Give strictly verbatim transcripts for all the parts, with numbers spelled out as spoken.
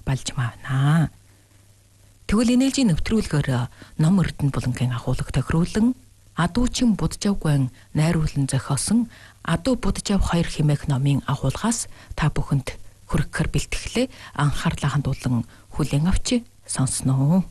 болж маавна. Тэгвэл энэжийн нэвтрүүлгээр ном эрдэнэ булангийн агуулга тохируулан адуучин буджавгүйн найруулан зохиосон Адуу буджав хоёр хэмээх номын агуулгаас та бүхэнд хүрэхээр бэлтгэлээ анхаарлаа хандуулан хүлээн авч сонсноо.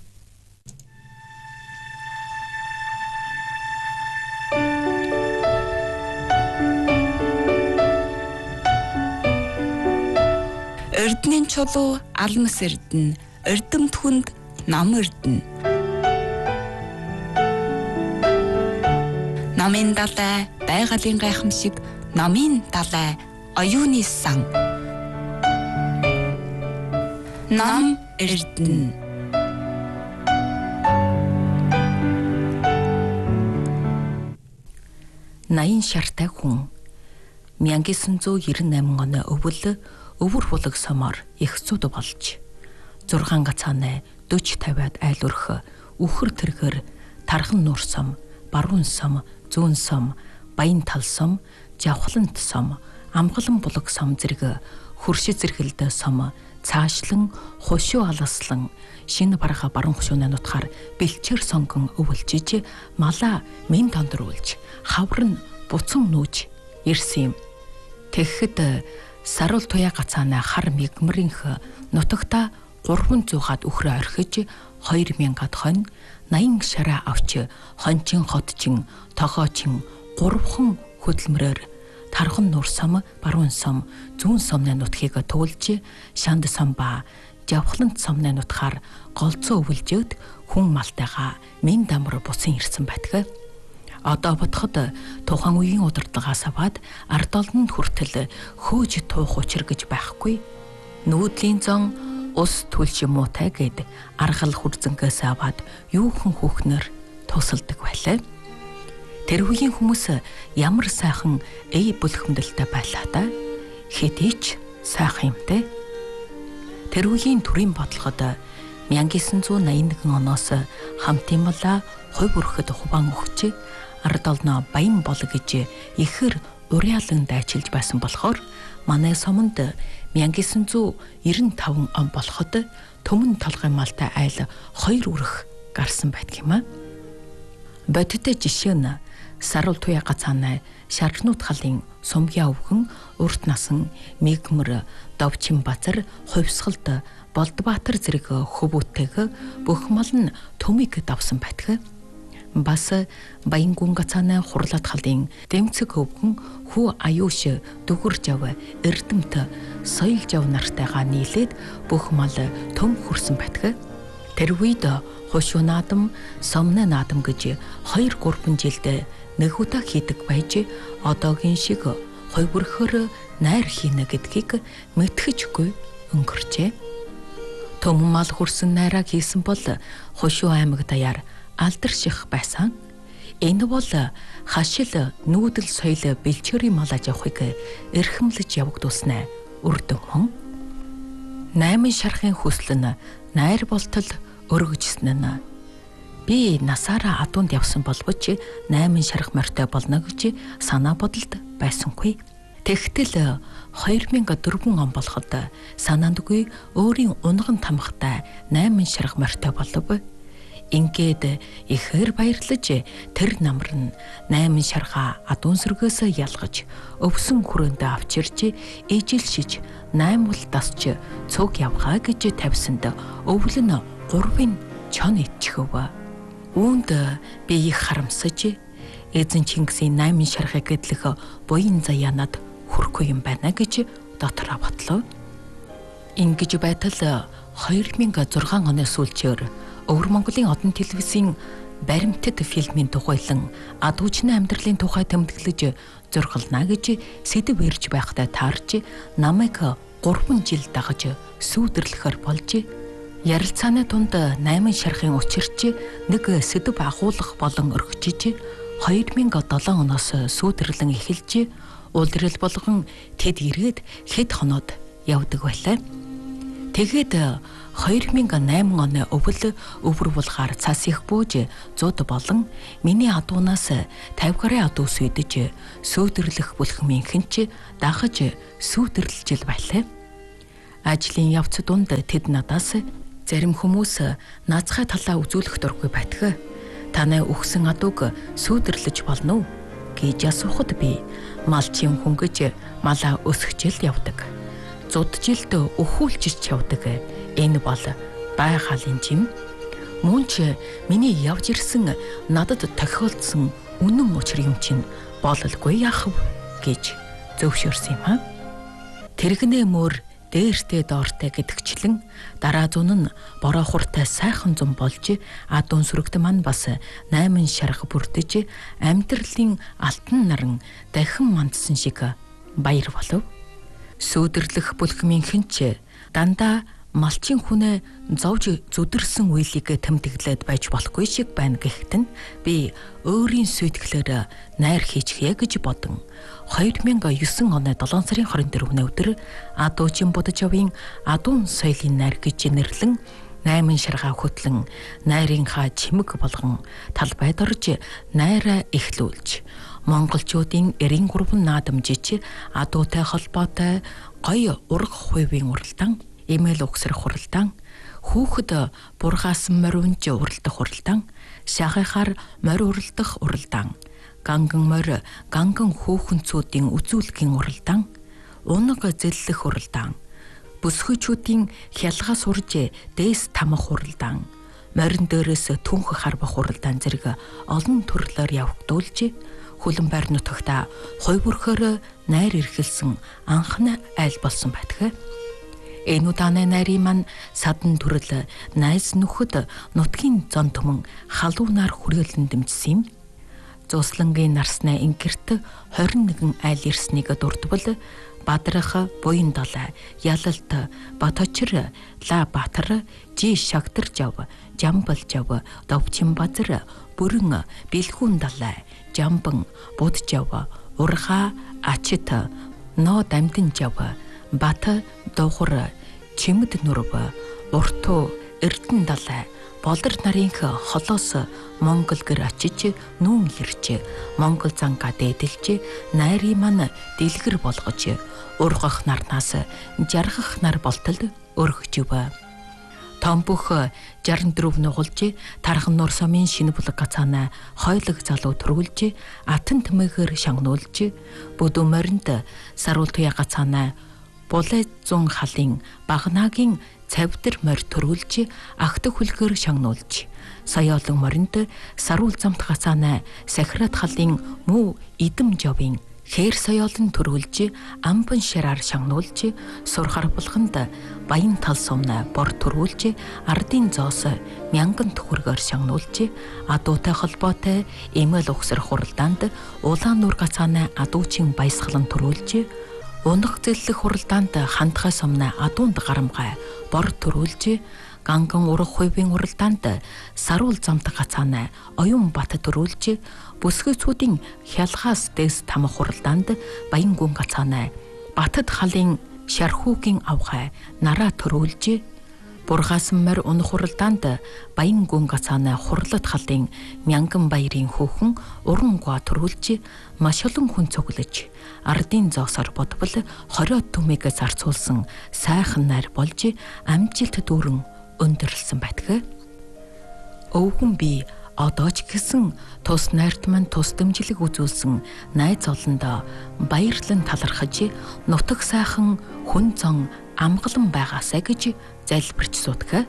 Эрдэнийн чулуу алмас эрдэнэ, эрдэмт хүнд ном эрдэнэ. Номын далай байгалийн гайхамшиг, номын далай оюуны сан. Ном эрдэнэ. Наян шартай хүн мянга девятьсот девяносто восемь оны өвөл өвөр хулаг сомоор их цуд болж зургаан гацааны forty fifty-ад айл өрх үхэр тэргэр тархан нуур сом, баруун сом, зүүн сом, баян тал сом, жавхлант сом, амгалан булаг сом зэрэг хөрши зэргэлд сом цаашлан хушуу аласлан шинэ бараха баруун хушууны нутгаар бэлчээр сонгон өвөлжиж малаа мен тондруулж хаврын буцан нүүж ирсэн юм. Тэгэхэд сарул туяа гацаана хар мигмринх нутагта гурван зуухад үхрэ орхиж хоёр мянгад хон наян шараа авч хончин хотчин тогоочин гурвхан хөдөлмөрөөр тархан нуур сом, баруун сом, зүүн сомны нутгийг туулж шанд сом ба жавхлант сомны нутгаар голцоо өвөлжөөд хүн малтайгаа мен дамар буцан ирсэн байтгай. Одоо бодоход тухайн үеийн удирдлагаас аваад ард олонд хүртэл хөөж туух учир гэж байхгүй. Нүүдлийн зон ус түлш муутай гэд аргал хүрзэнгээс аваад юухан хүүхнэр тусалдаг байлаа. Тэр үеийн хүмүүс ямар сайхан эй бүлхэмдэлтэй байлаа та. Хэдийч сайхан юмтэй. Тэр үеийн төрийн бодлогод 천구백팔십일 оноос хамтималаа хувь өрхөд хуваан өгч ард олноо баян бол гэж ихэр уриалан дайчилж байсан болохоор манай сомонд 천구백구십구 он болоход төмөн толгой малтай айл хоёр үрх гарсан байдаг юм а. Бодиттой жишээ нь сарул туяа гацааны шарчнууд халын сумгиа өвгөн урт насан мигмэр довчин базар хувьсгалд Болдбаатар зэрэг хөвүүтэйг бүх мал нь төмийг давсан байдаг. Бас баян гүн гацааны хурлат халын дэмцэг өвгөн хүү аюуш дүгүр жав эрдэмт соёл жав нартайгаа нийлээд бүх мал төм хүрсэн байдаг. Тэр үед хушуу наадам, сомны наадам гэж хоёр гурван жилд нэг удаа хийдэг байж одоогийн шиг хой бүрхөр найр хийнэ гэдгийг мэдхэжгүй өнгөрчээ. Төм мал хүрсэн найраа хийсэн бол хушуу аймаг даяар алдарших байсан. Энэ бол хашил нүүдэл соёл бэлчээрийн мал аж ахуйг эрхэмлэж явагдуулснаа үрдэн мөн. Найман шархын хүсэл нь найр болтол өргөжсөн нь би насаараа адуунд явсан боловч найман шарх морьтой болно гэж санаа бодолд байсангүй. Тэгтэл two thousand four он болоход санаандгүй өөрийн унган тамхтай найман шарх морьтой болов. Ингээд ихээр баярлаж тэр намар нь найман шархаа адуун сөргөөсөө ялгаж өвсөн хүрээндээ авчирч ижилшиж наймал дасч цуг явгаа гэж тавьсанд өвөл нь гурвын чон итчихв. Үүнд би их харамсаж эзэн Чингисийн найман шархыг гэдлэх буян заяанад хүрхгүй юм байна гэж дотроо бодлоо. Ингэж байтал two thousand six оны сүүлчээр Өвөр Монголын одон телевизийн баримтат фильмийн тухайлан адуучны амьдралын тухай тэмдэглэж зургална гэж сэдэв ирж байхдаа таарч намайг гурван жил дагаж сүйдэрлэхээр болж ярилцааны тунд найман шархын учирч нэг сэдэв агуулгах болон өргөжиж two thousand seven оноос сүйдэрлэн эхэлж улирал болгон тэд ирээд хэд хоноод явдаг байлаа. Тэгээд two thousand eight оны өвөл өвөр булгаар цас их бууж зуд болон миний адуунаас fifty гаруй адуу сүйдэж сүйдэрлэх бүлхмийнхэн ч дагаж сүйдэрлж ил байлаа. Ажлын явц дунд тэд надаас зарим хүмүүс наацхай талаа үзүүлэх дургүй байтгай. Танай өгсөн адууг сүйдэрлэж болно уу гэж асуухад би малчин хүн гэж малаа өсгөжл явдаг. Зуджилд өхүүлжиж явдаг. Энэ бол байгалийн жим. Мөн ч миний явж ирсэн надад тохиолдсон үнэн учир юм чинь бололгүй яах вэ гэж зөвшөөрсөн юм аа. Тэрэгнээ мөр дээртэй доортой гэдгчлэн дараа зун нь бороо хуртай сайхан зам болж адуун сүрэгт маань бас найман шарга бүрдэж амьдралын алтан наран дахин мандсан шиг баяр болов. Сүйдэрлэх бүлхмийнхэн ч дандаа малчин хүнээ зовж зүдэрсэн үеийг тэмдэглээд байж болохгүй шиг байна гэхэд нь би өөрийн сүйтгэлээр найр хийчихье гэж бодон хоёр мянга девэн оны долоон сарын хорин дөрөвний өдөр адуучин будаж авын адуун соёлын найр гэж нэрлэн найман шаргаа хөтлөн найрынхаа чимэг болгон талбайд орж найраа эхлүүлж монголчуудын эрийн гурван наадамжиж адуутай холбоотой гоё ураг хувийн уралдаан, эмээл угсрах уралдаан, хүүхэд бургаасан моринж уралдах уралдаан, шахахаар морь уралдах уралдаан, ганган морь ганган хүүхэнцүүдийн үзүүлгийн уралдаан, унаг зэллэх уралдаан, бүсгүйчүүдийн хялгаа сурж дээс тамах уралдаан, морин дээрээс түнх харбах уралдаан зэрэг олон төрлөөр явагдуулж хүлэн байр нутагта хой бүрхөөр найр ирхэлсэн анхны айл болсон байтгай. Энэ удааны найрын маань садан төрөл найз нөхөд нутгийн зон түмэн халуунаар хүрээлэн дэмжсэн юм. Зуслангийн нарсны ингэрт хорин нэгэн айл ирснийг дурдвал Бадрах, Буян далай, Ялалт, Баточир, Ла Батар, Жи Шагтар жав, Жамбал жав, Довчин базар, Бүрэн, Бэлгүүн далай, Жамбан, Буд жав, Урга, Ачит, Ноо дамдин жав, Бат, Дохор, Чимэд нурв, Урту, Эрдэн далай, Болор нарынх холоос Монгол гэр очиж нүүн ирж Монгол зангаа дээдэлж найрын маань дэлгэр болгож ургах нарнаас жаргах нар болтол өргөж өв. Том бүх жаран дөрөв нугалж тархан нур сумын шинэ булаг гацаана хойлог залуу төрүүлж атан тэмэгээр шагнуулж бүдүү моринд саруул туяа гацаана булай зун халын багнаагийн цавдар морь төрүүлж агт хүлгээр шагнуулж саяолон моринд саруул замт гацаана сахират халын мүү идэм жовын хээр саяолон төрүүлж амбан шараар шагнуулж сурхар булганд баян тал сумна бор төрүүлж ардын зоос мянган төхөргөөр шагнуулж адуутай холбоотой эмээл угсрах хуралдаанд улаан нур гацаана адуучин баясгалан төрүүлж унах зэллэх хуралдаанд хандгай сумна адуунд гарамгай бор төрүүлж ганган урах хувийн уралдаанд саруул замт гацаана оюун бат төрүүлж бүсгүйцүүдийн хялгаас дэс тамах хуралдаанд баян гүн гацаана батад халын шархүүгийн авгай нараа төрүүлж бургаасан морь унах хуралдаанд баян гүн гацаана хурлат халын мянган баярын хөөхөн уран гуа төрүүлж маш олон хүн цуглаж ардын зоосоор бодвол хориод түмээг зарцуулсан сайхан найр болж амжилт дүүрэн өндөрлсөн байтгай. Өвгөн би одоо ч гэсэн тус найрт маань тус дэмжлэг үзүүлсэн найз олондоо баярлан талархаж нутаг сайхан хүн зон амгалан байгаасаа гэж залбирч суудаг.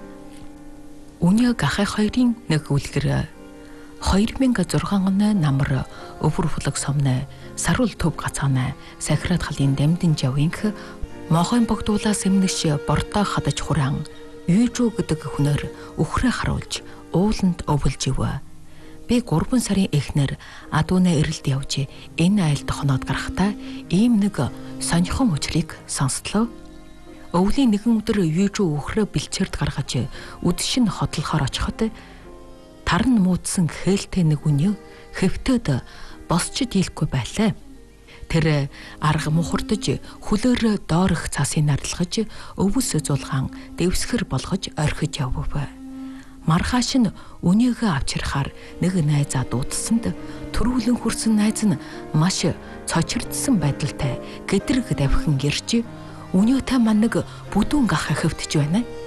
Үнэ гахай хоёрын нэг үлгэр хоёр мянга зургаан оны намар өвөр фулаг сомны саруул төв гацаана сахират халын дамдин жавынх мохойн богдуулаас эмнэш бордоо хадаж хураан юужуу гэдэг хүнээр өхрөө харуулж ууланд өвөлж ив. Би гурван сарын эхнэр адууны эрэлд явж энэ айлд хоноод гарахдаа ийм нэг сонирхон учрыг сонслоо. Өвлийн нэгэн өдөр юужуу өхрөө бэлчээрд гаргаж үдшин хотлохоор очиход тарн муудсан хээлтэй нэг үнэ хэвтээд босч дийлэхгүй байлаа. Тэр арга мухардж хүлээр доорх цасыг нарлагж өвөс зулгаан дэвсгэр болгож орхиж явв. Маргааш нь үнийгээ авчирхаар нэг найзаа дуудсанд төрүүлэн хүрсэн найз нь маш цочирдсан байдалтай гэдрэг давхин ирж Өнөөтэй маань нэг бүдүүн гах хавьдж байна.